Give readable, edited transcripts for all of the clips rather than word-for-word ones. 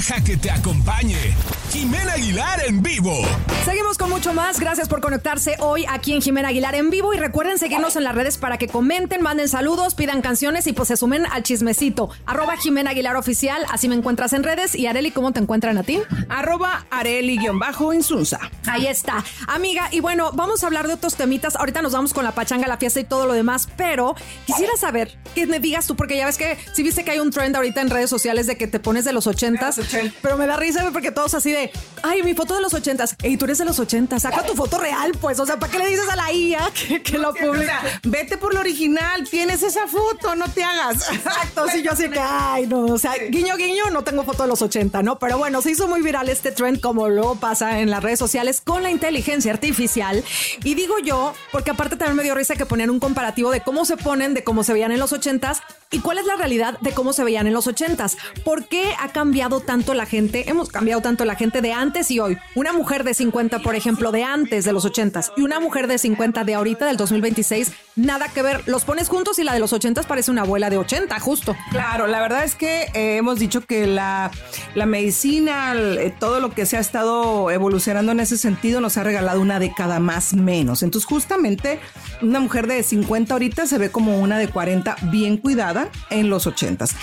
Deja que te acompañe Jimena Aguilar en vivo. Seguimos con mucho más. Gracias por conectarse hoy aquí en Jimena Aguilar en vivo. Y recuerden seguirnos en las redes para que comenten, manden saludos, pidan canciones y pues se sumen al chismecito. @Jimena Aguilar Oficial. Así me encuentras en redes. Y Areli, ¿cómo te encuentran a ti? @Areli_Insunza. Ahí está, amiga. Y bueno, vamos a hablar de otros temitas. Ahorita nos vamos con la pachanga, la fiesta y todo lo demás. Pero quisiera saber que me digas tú, porque ya ves que si viste que hay un trend ahorita en redes sociales de que te pones de los 80s. Pero me da risa porque todos así de, ay, mi foto de los 80s. Ey, tú eres de los 80s. Saca tu foto real, pues. O sea, ¿para qué le dices a la IA que lo publica? Vete por lo original. Tienes esa foto, no te hagas. Exacto. Sí, yo así que, ay, no. O sea, guiño, guiño, no tengo foto de los 80, ¿no? Pero bueno, se hizo muy viral este trend, como luego pasa en las redes sociales con la inteligencia artificial. Y digo yo, porque aparte también me dio risa que ponían un comparativo de cómo se ponen, de cómo se veían en los 80s y cuál es la realidad de cómo se veían en los 80s. ¿Por qué ha cambiado tanto la gente? Hemos cambiado tanto la gente de antes y hoy. Una mujer de 50, por ejemplo, de antes de los 80s y una mujer de 50 de ahorita, del 2026, nada que ver. Los pones juntos y la de los 80s parece una abuela de 80, justo. Claro, la verdad es que hemos dicho que la medicina, todo lo que se ha estado evolucionando en ese sentido nos ha regalado una década más menos. Entonces, justamente, una mujer de 50 ahorita se ve como una de 40 bien cuidada en los 80s.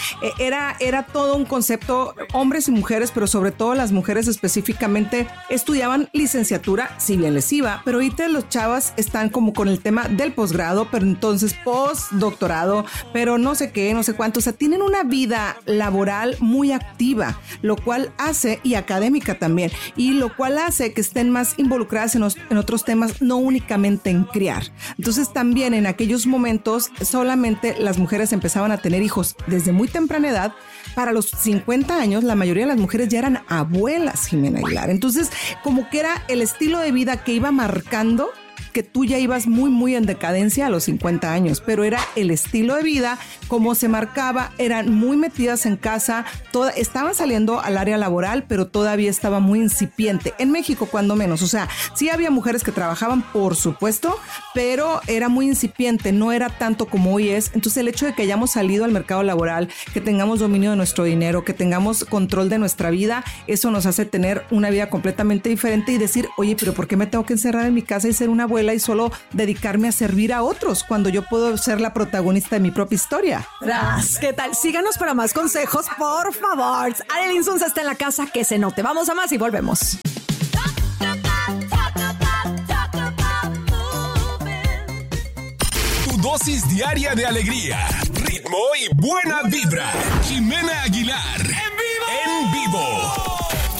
Era todo un concepto, hombres y mujeres, pero sobre todo las mujeres específicamente estudiaban licenciatura, si bien les iba, pero ahorita los chavas están como con el tema del posgrado, pero entonces postdoctorado, pero no sé qué, no sé cuánto. O sea, tienen una vida laboral muy activa, lo cual hace, y académica también, y lo cual hace que estén más involucradas en otros temas, no únicamente en criar. Entonces también en aquellos momentos solamente las mujeres empezaban a tener hijos desde muy temprana edad. Para los 50 años la mayoría de las mujeres ya eran abuelas, Jimena Aguilar. Entonces como que era el estilo de vida que iba marcando que tú ya ibas muy en decadencia a los 50 años, pero era el estilo de vida, como se marcaba, eran muy metidas en casa, estaban saliendo al área laboral, pero todavía estaba muy incipiente. En México, cuando menos, o sea, sí había mujeres que trabajaban, por supuesto, pero era muy incipiente, no era tanto como hoy es. Entonces el hecho de que hayamos salido al mercado laboral, que tengamos dominio de nuestro dinero, que tengamos control de nuestra vida, eso nos hace tener una vida completamente diferente y decir, oye, pero ¿por qué me tengo que encerrar en mi casa y ser una abuela y solo dedicarme a servir a otros cuando yo puedo ser la protagonista de mi propia historia? ¿Qué tal? Síganos para más consejos, por favor. Areli Insunza está en la casa, que se note. Vamos a más y volvemos. Tu dosis diaria de alegría, ritmo y buena vibra. Jimena Aguilar